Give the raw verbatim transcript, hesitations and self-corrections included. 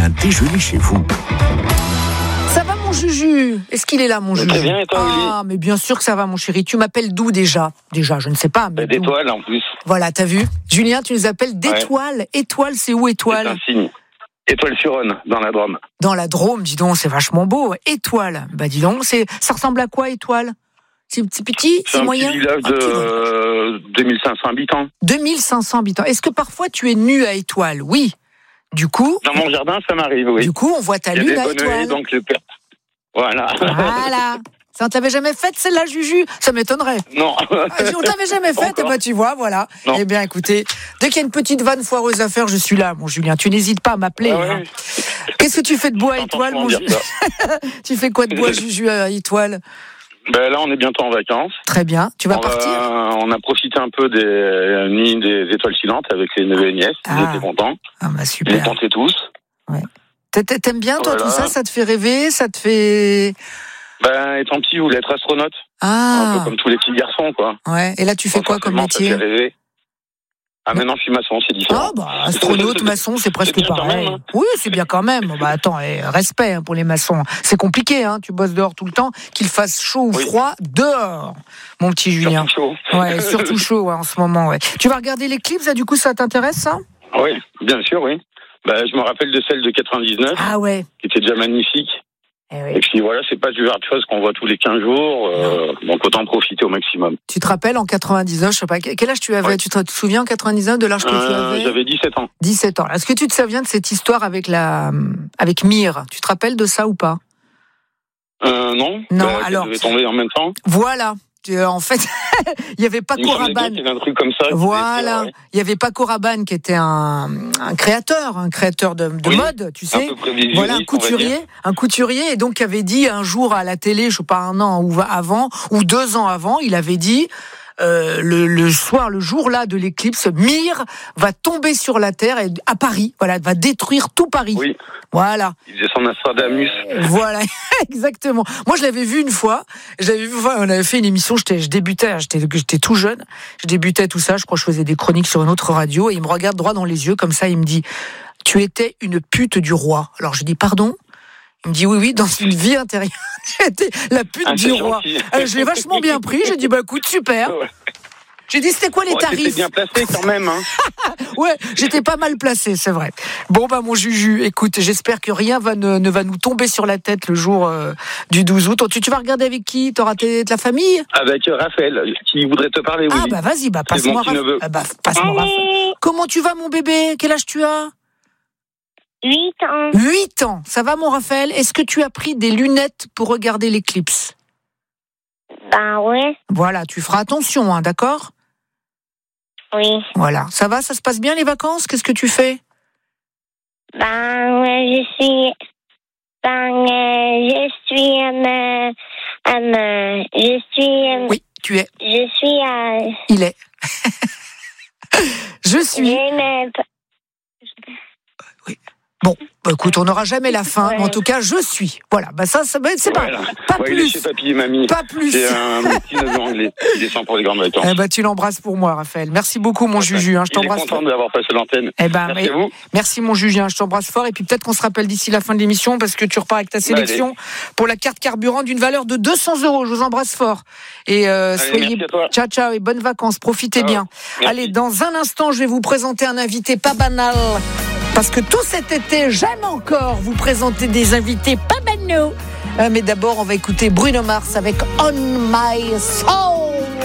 un déjeuner chez vous. Ça va mon Juju? Est-ce qu'il est là mon Juju? Très bien, et toi, Willy? Ah, mais bien sûr que ça va mon chéri. Tu m'appelles d'où déjà? Déjà, je ne sais pas. Mais d'étoiles en plus. Voilà, t'as vu? Julien, tu nous appelles d'étoiles. Ouais. Étoile, c'est où étoile? C'est un signe. Étoile-sur-Rhône, dans la Drôme. Dans la Drôme, dis donc, c'est vachement beau. Étoile, bah dis donc, c'est, ça ressemble à quoi étoile? C'est, c'est petit, c'est, c'est moyen? C'est un petit village de euh, deux mille cinq cents habitants. deux mille cinq cents habitants. Est-ce que parfois tu es nu à Étoile? Oui. Du coup... Dans mon jardin, ça m'arrive, oui. Du coup, on voit ta lune à Étoile. Donc le père. Voilà. Voilà. Ça, on t'avait jamais faite celle-là, Juju? Ça m'étonnerait. Non. On t'avait jamais faite, et bah tu vois, voilà. Non. Eh bien, écoutez, dès qu'il y a une petite vanne foireuse à faire, je suis là, mon Julien. Tu n'hésites pas à m'appeler. Ah ouais. Hein. Qu'est-ce que tu fais de beau à Étoile, mon Juju? Tu fais quoi de beau, Juju, à Étoile? Ben là, on est bientôt en vacances. Très bien. Tu vas on partir va, On a profité un peu des nuits des étoiles filantes avec les neveux et nièces. Ah. Ils étaient contents. Ah bah super. Ils les comptaient tous. Ouais. T'aimes bien, toi, voilà. tout ça? Ça te fait rêver? Ça te fait... Ben, étant petit, je voulais être astronaute. Ah. Un peu comme tous les petits garçons, quoi. Ouais. Et là, tu fais bon, quoi comme métier? Ça fait rêver. Ah, maintenant, je suis maçon, c'est différent. Ah, bah, astronaute, maçon, c'est presque c'est pareil. même, hein. Oui, c'est bien quand même. Bah, attends, eh, respect hein, pour les maçons. C'est compliqué, hein. Tu bosses dehors tout le temps. Qu'il fasse chaud ou oui. froid, dehors, mon petit Julien. Surtout chaud. Ouais, surtout chaud ouais, en ce moment, ouais. Tu vas regarder l'éclipse, là, du coup, ça t'intéresse, ça? Oui, bien sûr, oui. Bah, je me rappelle de celle de quatre-vingt-dix-neuf, ah ouais. qui était déjà magnifique. Eh oui. Et puis voilà, c'est pas du genre de choses qu'on voit tous les quinze jours, euh, donc autant profiter au maximum. Tu te rappelles en quatre-vingt-dix-neuf, je sais pas, quel âge tu avais? Ouais. Tu te souviens en quatre-vingt-dix-neuf de l'âge que euh, tu avais? J'avais dix-sept ans. dix-sept ans. Est-ce que tu te souviens de cette histoire avec la, avec Mire? Tu te rappelles de ça ou pas? Euh, non. Non, bah, alors. Elle devait tomber en même temps. Voilà. Euh, en fait, il y avait Paco Il me semblait bien Rabanne. qu'il y avait un truc comme ça. Voilà, ouais. il y avait Paco Rabanne qui était un, un créateur, un créateur de, de oui, mode, tu sais. Un peu prévisionniste, voilà, un couturier, un couturier, et donc qui avait dit un jour à la télé, je sais pas un an ou avant ou deux ans avant, il avait dit. Euh, le, le soir, le jour là de l'éclipse, Mire va tomber sur la Terre et, à Paris. Voilà, va détruire tout Paris. Oui. Voilà. Il faisait son Nostradamus. Voilà, exactement. Moi, je l'avais vu une fois. J'avais vu, enfin, on avait fait une émission. J'étais, je débutais, j'étais, j'étais tout jeune. Je débutais tout ça. Je crois que je faisais des chroniques sur une autre radio. Et il me regarde droit dans les yeux comme ça. Il me dit, tu étais une pute du roi. Alors je dis pardon. Il me dit oui, oui, dans une vie intérieure, j'étais la pute ah, du roi. Alors, je l'ai vachement bien pris. J'ai dit bah écoute, super. Ouais. J'ai dit c'était quoi les bon, tarifs? T'étais bien placé quand même. Hein. Ouais, j'étais pas mal placé, c'est vrai. Bon bah mon Juju, écoute, j'espère que rien va ne, ne va nous tomber sur la tête le jour euh, du douze août. Tu, tu vas regarder avec qui? T'auras tes, de la famille? Avec Raphaël, qui voudrait te parler. Ah oui. bah vas-y, bah passe-moi Raphaël. Ah, bah, passe-moi Raphaël. Comment tu vas mon bébé? Quel âge tu as? huit ans. huit ans. Ça va mon Raphaël? Est-ce que tu as pris des lunettes pour regarder l'éclipse? Ben ouais. Voilà, tu feras attention, hein, d'accord? Oui. Voilà. Ça va? Ça se passe bien les vacances? Qu'est-ce que tu fais? Ben ouais, je suis... Ben euh, je suis... Euh, euh, je suis... Euh, oui, tu es. Je suis... Euh, Il est. Je suis... Je Oui. Bon, bah écoute, on n'aura jamais la fin, ouais. Mais en tout cas, je suis. Voilà, bah ça, ça c'est voilà. pas, pas ouais, plus. Il est chez papy et mamie. Pas plus. C'est un petit neveu anglais. Il descend pour les grandes vacances. Eh bah, tu l'embrasses pour moi, Raphaël. Merci beaucoup, mon ouais, Juju. Hein, je t'embrasse. Il est content d'avoir passé l'antenne. Eh ben, merci mais, à vous. Merci, mon Juju. Hein, je t'embrasse fort. Et puis peut-être qu'on se rappelle d'ici la fin de l'émission parce que tu repars avec ta sélection bah, pour la carte carburant d'une valeur de deux cents euros. Je vous embrasse fort. Et euh, allez, soyez. Ciao, ciao et bonnes vacances. Profitez ciao. bien. Merci. Allez, dans un instant, je vais vous présenter un invité pas banal. Parce que tout cet été, j'aime encore vous présenter des invités pas banaux. Euh, mais d'abord, on va écouter Bruno Mars avec On My Soul.